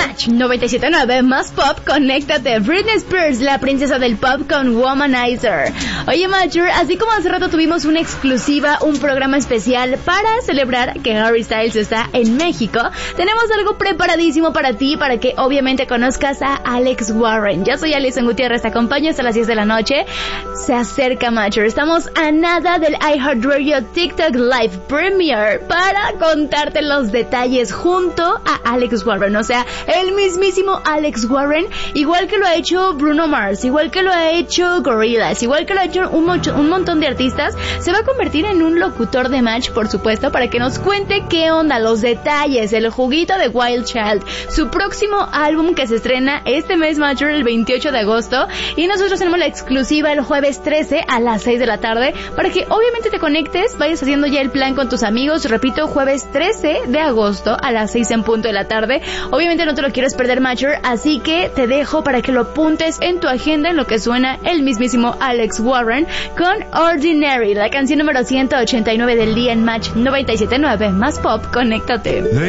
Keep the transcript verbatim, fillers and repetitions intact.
Match noventa y siete punto nueve más pop, conéctate. Britney Spears, la princesa del pop con Womanizer. Oye, Matcher, así como hace rato tuvimos una exclusiva, un programa especial para celebrar que Harry Styles está en México, tenemos algo preparadísimo para ti, para que obviamente conozcas a Alex Warren. Yo soy Alison Gutiérrez, te acompaño hasta las diez de la noche. Se acerca, Matcher. Estamos a nada del iHeartRadio TikTok Live Premiere para contarte los detalles junto a Alex Warren. O sea, el mismísimo Alex Warren, igual que lo ha hecho Bruno Mars, igual que lo ha hecho Gorillaz, igual que lo ha hecho un, mocho, un montón de artistas, se va a convertir en un locutor de Match, por supuesto, para que nos cuente qué onda, los detalles, el juguito de Wild Child, su próximo álbum que se estrena este mes, Matcher, el veintiocho de agosto, y nosotros tenemos la exclusiva el jueves trece a las seis de la tarde, para que obviamente te conectes, vayas haciendo ya el plan con tus amigos. Repito, jueves trece de agosto a las seis en punto de la tarde. Obviamente no te lo quieres perder, Matcher, así que te dejo para que lo apuntes en tu agenda, en lo que suena el mismísimo Alex Warren con Ordinary, la canción número ciento ochenta y nueve del día en Match noventa y siete punto nueve más pop. Conéctate.